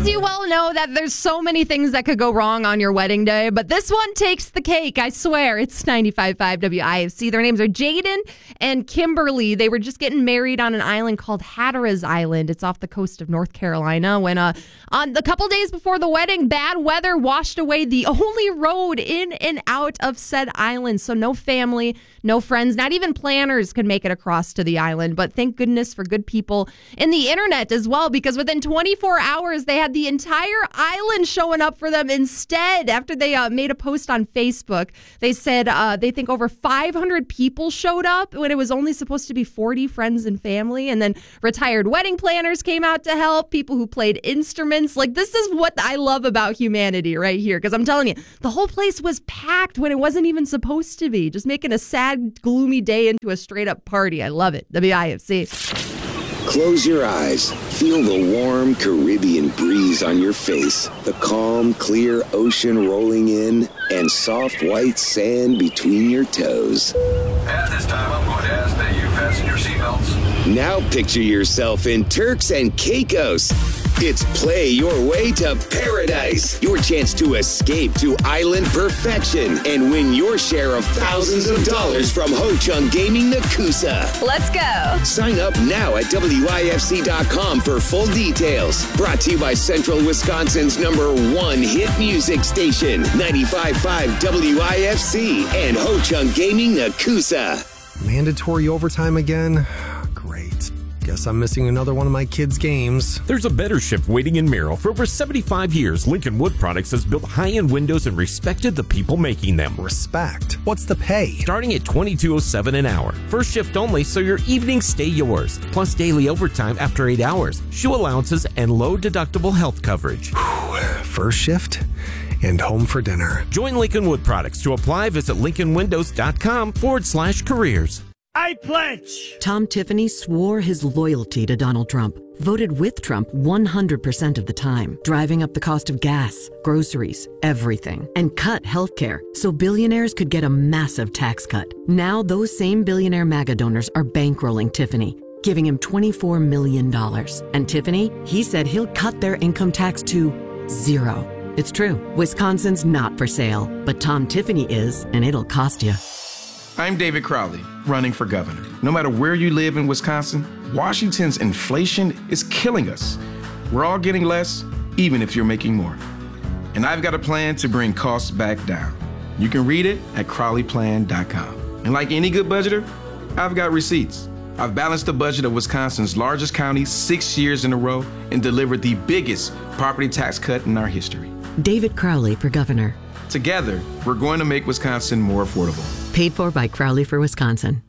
As you well know, that there's so many things that could go wrong on your wedding day, but this one takes the cake, I swear. It's 95.5 WIFC. Their names are Jaden and Kimberly. They were just getting married on an island called Hatteras Island. It's off the coast of North Carolina. When on the couple days before the wedding, bad weather washed away the only road in and out of said island. So no family, no friends, not even planners could make it across to the island. But thank goodness for good people in the internet as well, because within 24 hours, they had the entire island showing up for them instead. After they made a post on Facebook, they said they think over 500 people showed up when it was only supposed to be 40 friends and family. And then retired wedding planners came out to help, people who played instruments. Like, this is what I love about humanity right here, because I'm telling you, the whole place was packed when it wasn't even supposed to be, just making a sad, gloomy day into a straight up party. I love it. WIFC. Close your eyes. Feel the warm Caribbean breeze on your face, the calm, clear ocean rolling in, and soft white sand between your toes. At this time, I'm going to ask that you fasten your seatbelts. Now picture yourself in Turks and Caicos. It's Play Your Way to Paradise, your chance to escape to island perfection and win your share of thousands of dollars from Ho Chunk Gaming Nakusa. Let's go. Sign up now at WIFC.com for full details. Brought to you by Central Wisconsin's #1 hit music station, 95.5 WIFC and Ho Chunk Gaming Nakusa. Mandatory overtime again? Great. Guess I'm missing another one of my kids' games. There's a better shift waiting in Merrill. For over 75 years, Lincoln Wood Products has built high-end windows and respected the people making them. Respect? What's the pay? Starting at $22.07 an hour. First shift only, so your evenings stay yours. Plus daily overtime after 8 hours, shoe allowances, and low-deductible health coverage. First shift and home for dinner. Join Lincoln Wood Products. To apply, visit lincolnwindows.com/careers. I pledge. Tom Tiffany swore his loyalty to Donald Trump, voted with Trump 100% of the time, driving up the cost of gas, groceries, everything, and cut healthcare so billionaires could get a massive tax cut. Now those same billionaire MAGA donors are bankrolling Tiffany, giving him $24 million. And Tiffany, he said he'll cut their income tax to 0. It's true. Wisconsin's not for sale, but Tom Tiffany is, and it'll cost you. I'm David Crowley, running for governor. No matter where you live in Wisconsin, Washington's inflation is killing us. We're all getting less, even if you're making more. And I've got a plan to bring costs back down. You can read it at crowleyplan.com. And like any good budgeter, I've got receipts. I've balanced the budget of Wisconsin's largest county 6 years in a row and delivered the biggest property tax cut in our history. David Crowley for governor. Together, we're going to make Wisconsin more affordable. Paid for by Crowley for Wisconsin.